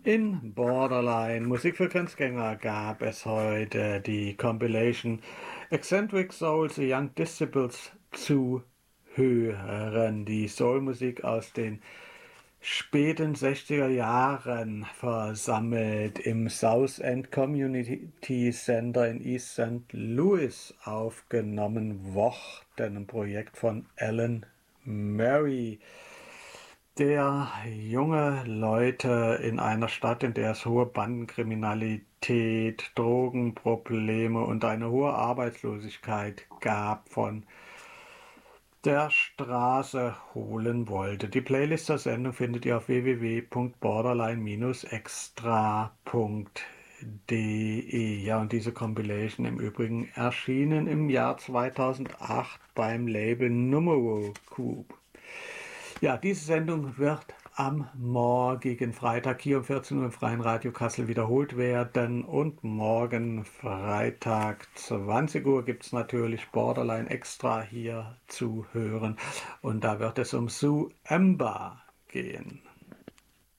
In Borderline Musik für Grenzgänger gab es heute die Compilation Eccentric Souls, The Young Disciples zu hören. Die Soulmusik aus den späten 60er Jahren versammelt im South End Community Center in East St. Louis aufgenommen worden. Ein Projekt von Alan Murray, der junge Leute in einer Stadt, in der es hohe Bandenkriminalität, Drogenprobleme und eine hohe Arbeitslosigkeit gab, von der Straße holen wollte. Die Playlist der Sendung findet ihr auf www.borderline-extra.de. Ja, und diese Compilation im Übrigen erschienen im Jahr 2008 beim Label Numero Coup. Ja, diese Sendung wird am morgigen Freitag hier um 14 Uhr im Freien Radio Kassel wiederholt werden. Und morgen Freitag 20 Uhr gibt es natürlich Borderline Extra hier zu hören. Und da wird es um Sue Ember gehen.